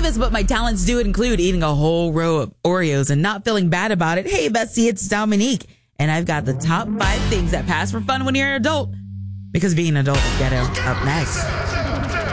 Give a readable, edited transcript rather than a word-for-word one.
this, but my talents do include eating a whole row of Oreos and not feeling bad about it. Hey, Betsy, it's Dominique. And I've got the top 5 things that pass for fun when you're an adult. Because being an adult is ghetto. Up next.